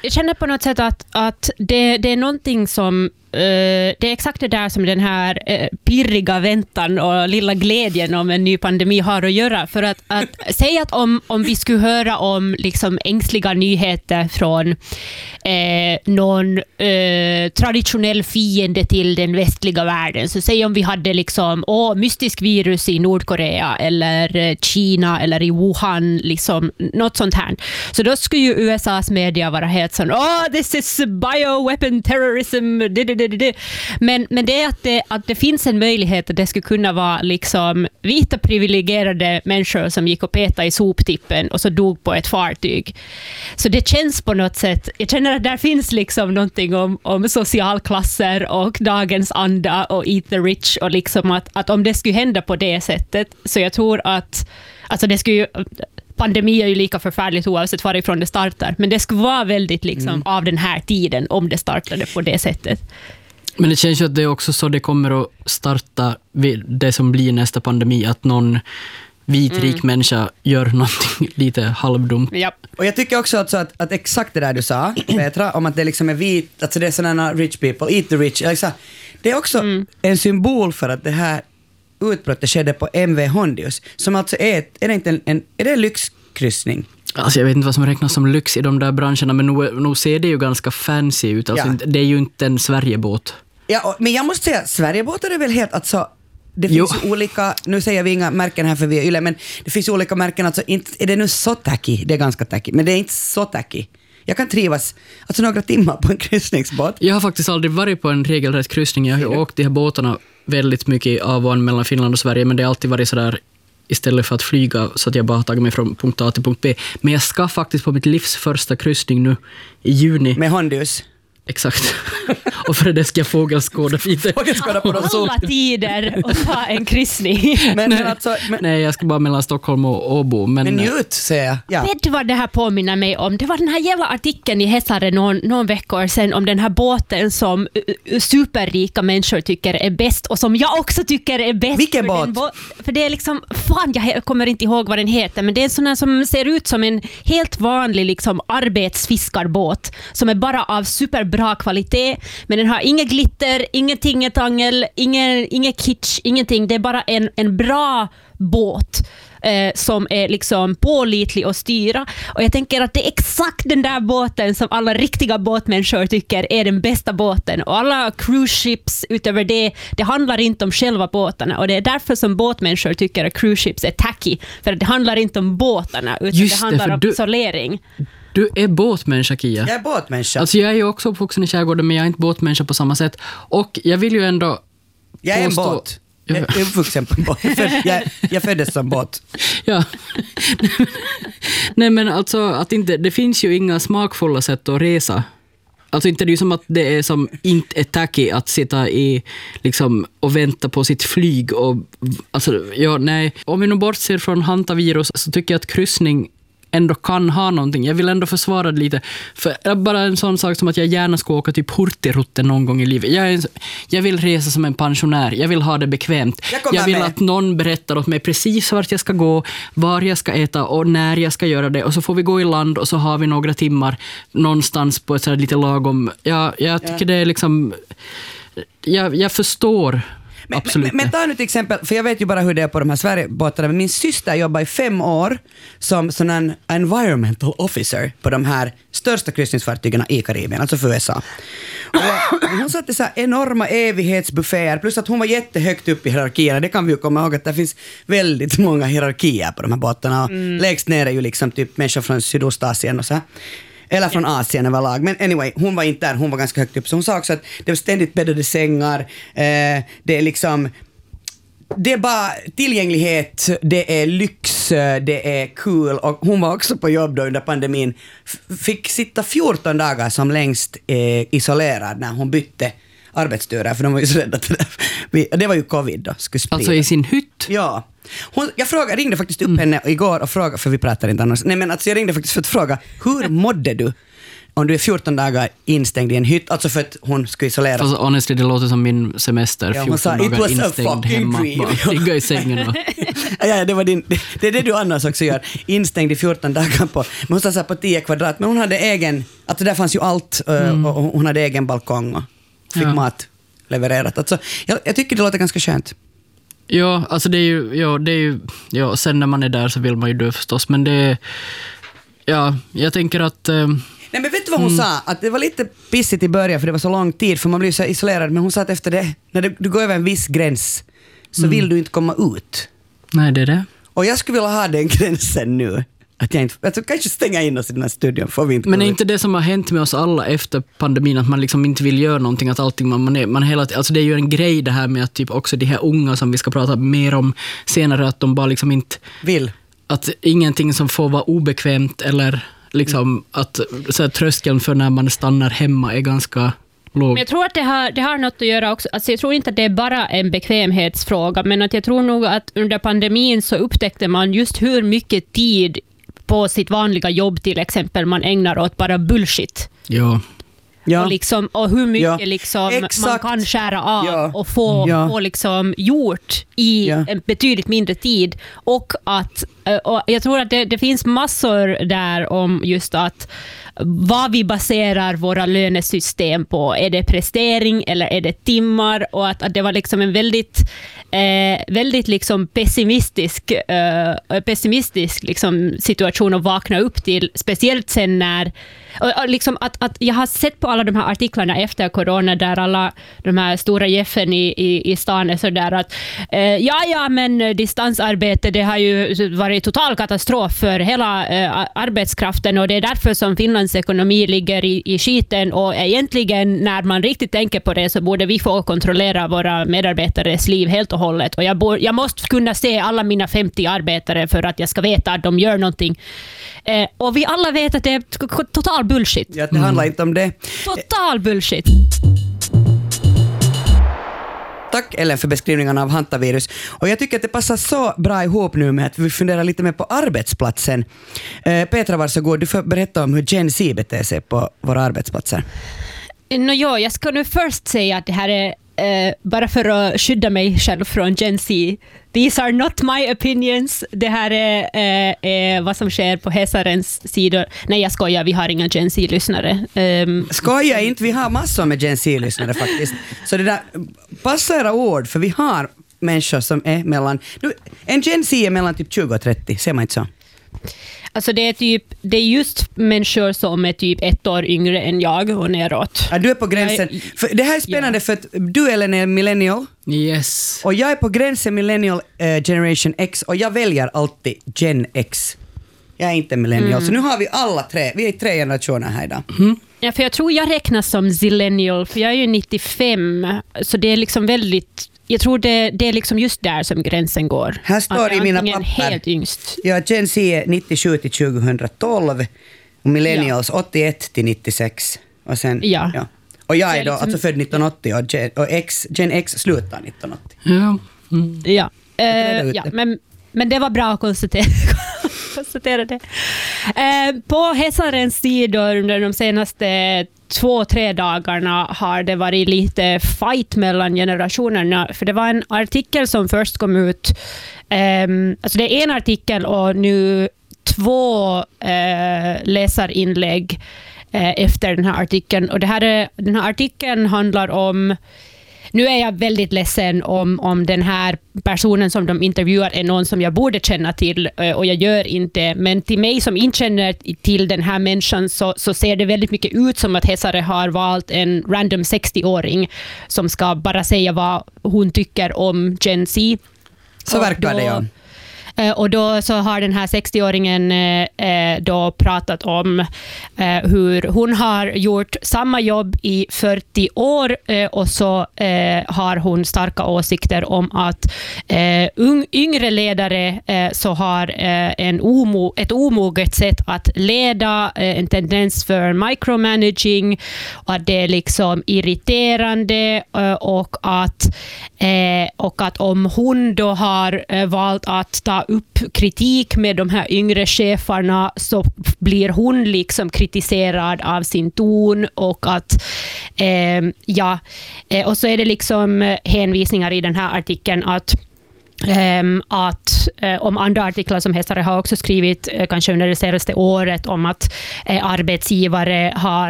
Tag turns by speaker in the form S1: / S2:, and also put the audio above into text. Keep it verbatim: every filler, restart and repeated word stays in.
S1: jag känner på något sätt att, att det, det är någonting som Uh, det är exakt det där som den här uh, pirriga väntan och lilla glädjen om en ny pandemi har att göra. För att, att säga att om, om vi skulle höra om liksom ängsliga nyheter från uh, någon uh, traditionell fiende till den västliga världen, så säg om vi hade liksom åh, mystisk virus i Nordkorea eller uh, Kina eller i Wuhan, liksom något sånt här. Så då skulle ju U S A:s media vara helt sån, åh, this is bioweapon terrorism, det, det, Men, men det är att det, att det finns en möjlighet att det skulle kunna vara liksom vita privilegierade människor som gick och petade i soptippen och så dog på ett fartyg. Så det känns på något sätt, jag känner att där finns liksom någonting om, om socialklasser och dagens anda och eat the rich, och liksom att, att om det skulle hända på det sättet, så jag tror att alltså det skulle ju, pandemi är ju lika förfärligt oavsett varifrån det startar, men det skulle vara väldigt liksom mm. av den här tiden om det startade på det sättet.
S2: Men det känns ju att det är också så det kommer att starta vid det som blir nästa pandemi, att någon vitrik mm. människa gör någonting lite halvdumt.
S1: Ja.
S3: Och jag tycker också att, att, att exakt det där du sa, Petra, om att det liksom är vit, alltså det är sådana rich people, eat the rich, liksom, det är också mm. en symbol för att det här utbrottet skedde på M V Hondius, som alltså är, ett, är det inte en, en, är det en lyxkryssning?
S2: Alltså jag vet inte vad som räknas som lyx i de där branscherna, men nog, nog ser det ju ganska fancy ut. Alltså ja. Det är ju inte en Sverigebåt.
S3: Ja, och, men jag måste säga, Sverigebåtar är väl helt, alltså, det finns ju olika, nu säger vi inga märken här för vi är yle, men det finns ju olika märken, alltså inte, är det nu så tacky, det är ganska tacky, men det är inte så tacky. Jag kan trivas alltså några timmar på en kryssningsbåt.
S2: Jag har faktiskt aldrig varit på en regelrätt kryssning. Jag har ju åkt de här båtarna väldigt mycket av och an mellan Finland och Sverige, men det har alltid varit sådär istället för att flyga så att jag bara har tagit mig från punkt A till punkt B. Men jag ska faktiskt på mitt livs första kryssning nu i juni.
S3: Med Hondius?
S2: Exakt. Och för det ska jag fågelskåda lite.
S3: Fågelskåda på de
S1: alla tider och ta en kryssning.
S3: Men, men alltså, men,
S2: nej, jag ska bara mellan Stockholm och Åbo. Men,
S3: men njut, säger jag. Ja.
S1: Vet du vad det här påminner mig om? Det var den här jävla artikeln i Hesare någon, någon veckor sedan om den här båten som uh, superrika människor tycker är bäst och som jag också tycker är bäst.
S3: Vilken
S1: för
S3: båt?
S1: Bo- för det är liksom, fan jag kommer inte ihåg vad den heter, men det är en sån här som ser ut som en helt vanlig liksom arbetsfiskarbåt som är bara av super bra kvalitet, men den har inget glitter, inget tingetangel, ingen, ingen kitsch, ingenting. Det är bara en, en bra båt eh, som är liksom pålitlig att styra. Och jag tänker att det är exakt den där båten som alla riktiga båtmänniskor tycker är den bästa båten. Och alla cruise ships utöver det, det handlar inte om själva båtarna. Och det är därför som båtmänniskor tycker att cruise ships är tacky. För det handlar inte om båtarna, utan Just det handlar det, om du... isolering.
S2: Du är båtmänniska, Kia.
S3: Jag är båtmänniska.
S2: Alltså jag är ju också uppvuxen i skärgården, men jag är inte båtmänniska på samma sätt. Och jag vill ju ändå
S3: Jag är
S2: påstå...
S3: en båt. Jag är uppvuxen på en båt. Jag, jag föddes som båt.
S2: Ja. Nej, men alltså att inte, det finns ju inga smakfulla sätt att resa. Alltså inte det är ju som att det är som inte är tacky att sitta i liksom och vänta på sitt flyg och alltså ja, nej. Om vi nu bortser från hantavirus så tycker jag att kryssning ändå kan ha någonting. Jag vill ändå försvara det lite. För bara en sån sak som att jag gärna ska åka typ Hurtigruten någon gång i livet. Jag, är, jag vill resa som en pensionär. Jag vill ha det bekvämt. Jag, jag vill med. att någon berättar åt mig precis vart jag ska gå, var jag ska äta och när jag ska göra det. Och så får vi gå i land och så har vi några timmar någonstans på ett så här lite lagom... Ja, jag tycker ja. det är liksom... Jag, jag förstår...
S3: Men, men, men ta nu ett exempel, för jag vet ju bara hur det är på de här Sverigebåtarna. Min syster jobbar i fem år som sån en environmental officer på de här största kryssningsfartygen i Karibien, alltså för U S A. Och hon satte så här enorma evighetsbufféer, plus att hon var jättehögt upp i hierarkierna. Det kan vi ju komma ihåg att det finns väldigt många hierarkier på de här båtarna. Mm. Lägst ner är ju liksom typ människor från Sydostasien och så här. Eller från Asien överlag. Men anyway, hon var inte där. Hon var ganska högt upp. Så hon sa också att det var ständigt bäddade sängar. Eh, det är liksom... Det är bara tillgänglighet. Det är lyx. Det är cool. Och hon var också på jobb då under pandemin. F- fick sitta fjorton dagar som längst eh, isolerad när hon bytte arbetsturer. För de var ju så rädda till det. Det var ju covid då.
S2: Alltså i sin hytt?
S3: Ja. Hon, jag frågade, ringde faktiskt upp mm. henne igår och frågade, för vi pratar inte annars. Nej men alltså jag ringde faktiskt för att fråga, hur mådde du om du är fjorton dagar instängd i en hytt, alltså för att hon skulle isoleras.
S2: Fast honestly, det låter som min semester,
S3: Ja, hon sa,
S2: fjorton
S3: "It
S2: dagar
S3: was a
S2: instängd
S3: fucking
S2: hemma,
S3: dream."
S2: bara ligga i sängen och...
S3: Ja, det, var din, det, det är det du annars också gör, instängd i fjorton dagar på, men hon sa så här på tio kvadrat, men hon hade egen, alltså där fanns ju allt, mm. och hon hade egen balkong och fick
S2: Ja.
S3: mat levererat. Alltså, jag, jag tycker det låter ganska skönt.
S2: Ja, alltså det är ju, ja, det är ju, ja, sen när man är där så vill man ju dö förstås, men det, ja, jag tänker att... Eh,
S3: Nej, men vet du vad hon mm. sa? Att det var lite pissigt i början för det var så lång tid, för man blir så isolerad, men hon sa att efter det, när det, du går över en viss gräns så mm. vill du inte komma ut.
S2: Nej, det är det.
S3: Och jag skulle vilja ha den gränsen nu. Att jag inte, alltså kanske stänga in oss i den här studion, får vi inte.
S2: Men är inte det som har hänt med oss alla efter pandemin, att man liksom inte vill göra någonting, att allting man, man är, man hela, alltså det är ju en grej det här med att typ också de här unga som vi ska prata mer om senare, att de bara liksom inte
S3: vill.
S2: Att ingenting som får vara obekvämt eller liksom mm. att så här, tröskeln för när man stannar hemma är ganska låg.
S1: Men jag tror att det har, det har något att göra också. Alltså jag tror inte att det är bara en bekvämhetsfråga, men att jag tror nog att under pandemin så upptäckte man just hur mycket tid på sitt vanliga jobb till exempel man ägnar åt bara bullshit.
S2: Ja.
S3: Ja.
S1: Och, liksom, och hur mycket
S3: ja.
S1: liksom man kan skära av ja. och få,
S3: ja.
S1: få liksom gjort i ja. en betydligt mindre tid. Och att och jag tror att det, det finns massor där om just att vad vi baserar våra lönesystem på. Är det prestering eller är det timmar? Och att, att det var liksom en väldigt eh, väldigt liksom pessimistisk eh, pessimistisk liksom situation att vakna upp till, speciellt sen när och, och liksom att, att jag har sett på alla de här artiklarna efter corona där alla de här stora jeffen i, i, i stan är så där att eh, ja ja men distansarbete, det har ju varit total katastrof för hela eh, arbetskraften, och det är därför som Finlands ekonomi ligger i, i skiten, och egentligen när man riktigt tänker på det så borde vi få kontrollera våra medarbetares liv helt och hållet, och jag, bo, jag måste kunna se alla mina femtio arbetare för att jag ska veta att de gör någonting. Eh, och vi alla vet att det är total bullshit.
S3: Ja, det handlar inte om det.
S1: Total bullshit.
S3: Tack Ellen för beskrivningen av hantavirus. Och jag tycker att det passar så bra ihop nu med att vi funderar lite mer på arbetsplatsen. Eh, Petra, varsågod, du får berätta om hur Gen Z beter sig på våra arbetsplatser.
S1: No, ja, jag ska nu först säga att det här är eh, bara för att skydda mig själv från Gen Z. These are not my opinions. Det här är eh, eh, vad som sker på Hesarens sidor. Nej, jag skojar, vi har inga Gen Z-lyssnare. Um,
S3: Skoja inte, vi har massor med Gen Z-lyssnare faktiskt. Så det där, passa era ord, för vi har människor som är mellan... Nu, en Gen Z är mellan typ tjugo och trettio, ser man inte så?
S1: Alltså det är typ, det är just människor som är typ ett år yngre än jag och neråt.
S3: Ja, du är på gränsen.
S1: Jag,
S3: för det här är spännande, ja. För att du, Ellen, är millennial.
S2: Yes.
S3: Och jag är på gränsen millennial uh, generation X, och jag väljer alltid Gen X. Jag är inte millennial. Mm. Så nu har vi alla tre, vi är tre generationer här idag.
S2: Mm.
S1: Ja, för jag tror jag räknas som zillennial, för jag är ju nittiofem, så det är liksom väldigt... Jag tror det, det är liksom just där som gränsen går.
S3: Här står i mina papper.
S1: Helt yngst.
S3: Ja, Gen Z är nittiosju till tjugotolv och millennials ja. åttioett till nittiosex. Och sen,
S1: ja.
S3: ja. Och jag är, är då
S1: liksom,
S3: alltså född nittonhundraåttio och, Gen, och X, Gen X slutar nittonhundraåttio.
S2: Ja. Mm.
S1: Ja. Uh, ja, men, men det var bra att konstatera, konstatera det. Uh, på Hesarens sidor under de senaste två, tre dagarna har det varit lite fight mellan generationerna. För det var en artikel som först kom ut. Um, alltså det är en artikel och nu två uh, läsarinlägg uh, efter den här artikeln. Och det här är, den här artikeln handlar om... Nu är jag väldigt ledsen om, om den här personen som de intervjuar är någon som jag borde känna till, och jag gör inte. Men till mig som inte känner till den här människan så, så ser det väldigt mycket ut som att Hesare har valt en random sextio-åring som ska bara säga vad hon tycker om Gen Z.
S3: Så verkar det, ja.
S1: Och då så har den här sextio-åringen eh, då pratat om eh, hur hon har gjort samma jobb i fyrtio år eh, och så eh, har hon starka åsikter om att eh, ung, yngre ledare eh, så har eh, en omo, ett omoget sätt att leda, eh, en tendens för micromanaging, och att det är liksom irriterande eh, och, att, eh, och att om hon då har eh, valt att ta upp kritik med de här yngre cheferna så blir hon liksom kritiserad av sin ton och att eh, ja, eh, och så är det liksom hänvisningar i den här artikeln att Um, att uh, om andra artiklar som Hesare har också skrivit uh, kanske under det senaste året om att uh, arbetsgivare har